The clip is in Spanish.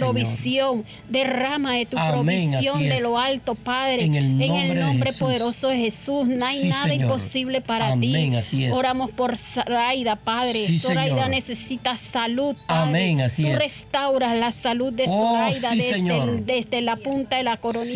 provisión. Derrama de tu provisión de lo alto, Padre. En el nombre poderoso de Jesús. No hay nada imposible para ti. Oramos por Zoraida, Padre. Zoraida necesita salud, Padre. Tú restauras la salud de Zoraida desde la punta de la coronilla